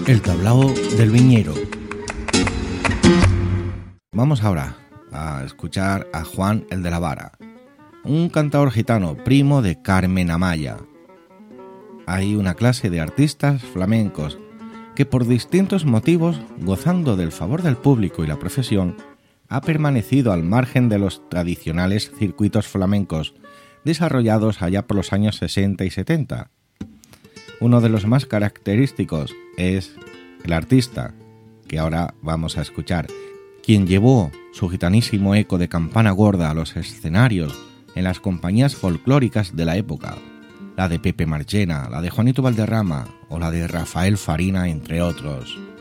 El tablao del viñero. Vamos ahora a escuchar a Juan el de la Vara, un cantador gitano, primo de Carmen Amaya. Hay una clase de artistas flamencos que por distintos motivos, gozando del favor del público y la profesión, ha permanecido al margen de los tradicionales circuitos flamencos desarrollados allá por los años 60 y 70. Uno de los más característicos es el artista, que ahora vamos a escuchar, quien llevó su gitanísimo eco de campana gorda a los escenarios en las compañías folclóricas de la época, la de Pepe Marchena, la de Juanito Valderrama o la de Rafael Farina, entre otros.